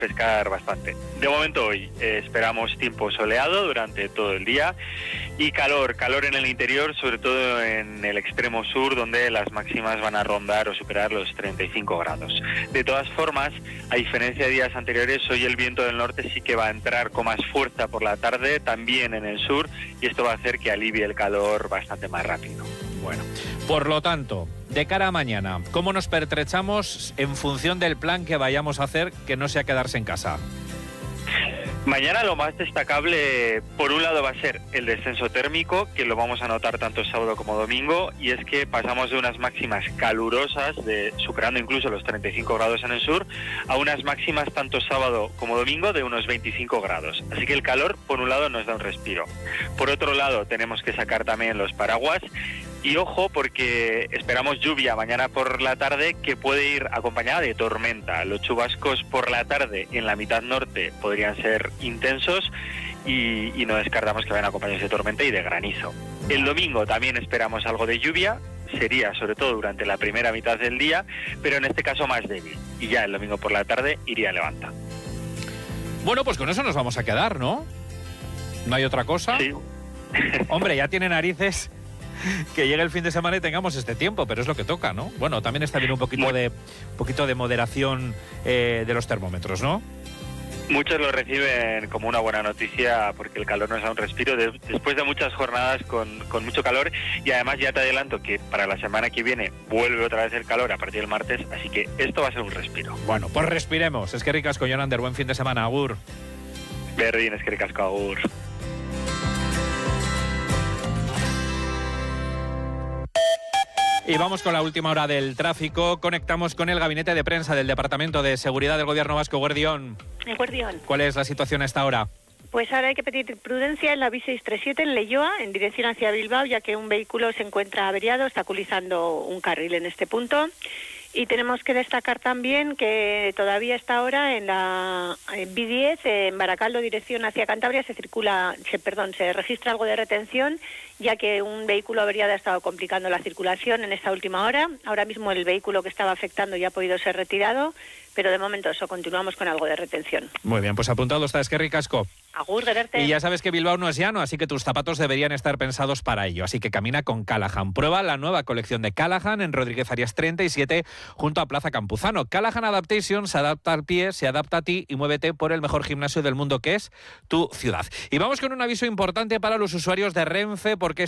pescar bastante. De momento hoy esperamos tiempo soleado durante todo el día y calor en el interior, sobre todo en el extremo sur, donde las máximas van a rondar o superar los 35 grados. De todas formas, a diferencia de días anteriores, hoy el viento del norte sí que va a entrar con más fuerza por la tarde, también en el sur, y esto va a hacer que alivie el calor bastante más rápido. Bueno, por lo tanto, de cara a mañana, ¿cómo nos pertrechamos en función del plan que vayamos a hacer, que no sea quedarse en casa? Mañana lo más destacable, por un lado, va a ser el descenso térmico, que lo vamos a notar tanto sábado como domingo, y es que pasamos de unas máximas calurosas, superando incluso los 35 grados en el sur, a unas máximas tanto sábado como domingo de unos 25 grados. Así que el calor, por un lado, nos da un respiro. Por otro lado, tenemos que sacar también los paraguas. Y ojo, porque esperamos lluvia mañana por la tarde, que puede ir acompañada de tormenta. Los chubascos por la tarde en la mitad norte podrían ser intensos y no descartamos que vayan acompañados de tormenta y de granizo. El domingo también esperamos algo de lluvia, sería sobre todo durante la primera mitad del día, pero en este caso más débil. Y ya el domingo por la tarde iría a Levanta. Bueno, pues con eso nos vamos a quedar, ¿no? ¿No hay otra cosa? Sí. Hombre, ya tiene narices que llegue el fin de semana y tengamos este tiempo, pero es lo que toca, ¿no? Bueno, también está bien un poquito de moderación de los termómetros, ¿no? Muchos lo reciben como una buena noticia porque el calor nos da un respiro después de muchas jornadas con mucho calor, y además ya te adelanto que para la semana que viene vuelve otra vez el calor a partir del martes, así que esto va a ser un respiro. Bueno, pues respiremos. Es que ricasco, Jonander, buen fin de semana, agur. Berdin, es que ricasco, agur. Y vamos con la última hora del tráfico. Conectamos con el gabinete de prensa del Departamento de Seguridad del Gobierno Vasco. Guardión. ¿Cuál es la situación a esta hora? Pues ahora hay que pedir prudencia en la B637 en Leioa, en dirección hacia Bilbao, ya que un vehículo se encuentra averiado, obstaculizando un carril en este punto. Y tenemos que destacar también que todavía está ahora en la B10, en Baracaldo, dirección hacia Cantabria, se registra algo de retención, ya que un vehículo averiado ha estado complicando la circulación en esta última hora. Ahora mismo el vehículo que estaba afectando ya ha podido ser retirado, pero de momento eso, continuamos con algo de retención. Muy bien, pues apuntado está, es que ricasco. Agur, Gerarte. Y ya sabes que Bilbao no es llano, así que tus zapatos deberían estar pensados para ello. Así que camina con Callahan. Prueba la nueva colección de Callahan en Rodríguez Arias 37, junto a Plaza Campuzano. Callahan Adaptation se adapta al pie, se adapta a ti y muévete por el mejor gimnasio del mundo, que es tu ciudad. Y vamos con un aviso importante para los usuarios de Renfe, porque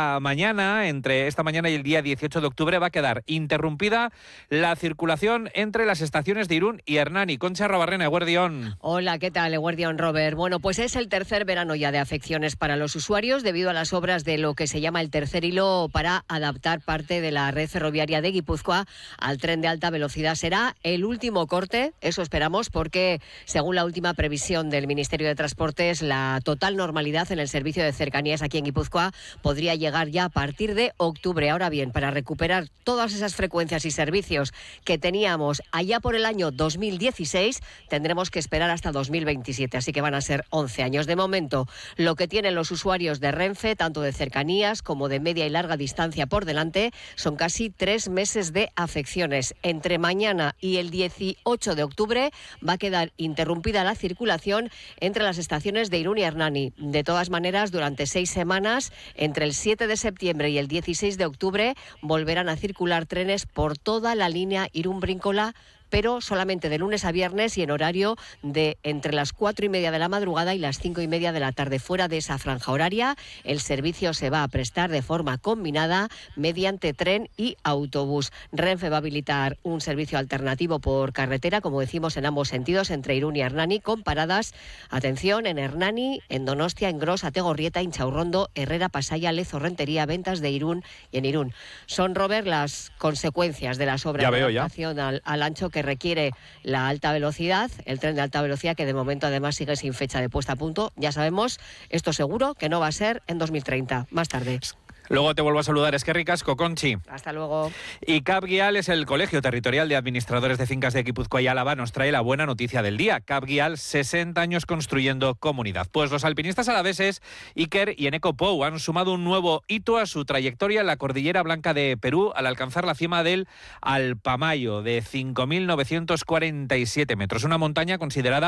entre esta mañana y el día 18 de octubre va a quedar interrumpida la circulación entre las estaciones de Irún y Hernani. Concha Robarrena, Eguerdión. Hola, ¿qué tal, Eguerdión, Robert? Bueno, pues es el tercer verano ya de afecciones para los usuarios debido a las obras de lo que se llama el tercer hilo para adaptar parte de la red ferroviaria de Guipúzcoa al tren de alta velocidad. Será el último corte, eso esperamos, porque según la última previsión del Ministerio de Transportes, la total normalidad en el servicio de cercanías aquí en Guipúzcoa podría llegar ya a partir de octubre. Ahora bien, para recuperar todas esas frecuencias y servicios que teníamos allá por el año 2016, tendremos que esperar hasta 2027, así que van a ser 11 años. De momento, lo que tienen los usuarios de Renfe, tanto de cercanías como de media y larga distancia por delante, son casi 3 meses de afecciones. Entre mañana y el 18 de octubre va a quedar interrumpida la circulación entre las estaciones de Irún y Hernani. De todas maneras, durante 6 semanas, entre el 7 de septiembre y el 16 de octubre, volverán a circular trenes por toda la línea Irún-Bríncola, pero solamente de lunes a viernes y en horario de entre las 4:30 de la madrugada y las 5:30 de la tarde. Fuera de esa franja horaria, el servicio se va a prestar de forma combinada mediante tren y autobús. Renfe va a habilitar un servicio alternativo por carretera, como decimos, en ambos sentidos, entre Irún y Hernani, con paradas, atención, en Hernani, en Donostia, en Gros, Ategorrieta, Inchaurrondo, Herrera, Pasaya, Lezo, Rentería, Ventas de Irún y en Irún. Son, Robert, las consecuencias de las obras de adaptación al ancho que requiere la alta velocidad, el tren de alta velocidad, que de momento además sigue sin fecha de puesta a punto. Ya sabemos, esto seguro que no va a ser en 2030, más tarde. Luego te vuelvo a saludar, es que ricasco, Conchi. Hasta luego. Y CAPGUIAL es el Colegio Territorial de Administradores de Fincas de Guipúzcoa y Álava, nos trae la buena noticia del día. CAPGUIAL, 60 años construyendo comunidad. Pues los alpinistas alaveses Iker y Eneko Pou han sumado un nuevo hito a su trayectoria en la Cordillera Blanca de Perú al alcanzar la cima del Alpamayo de 5.947 metros. Una montaña considerada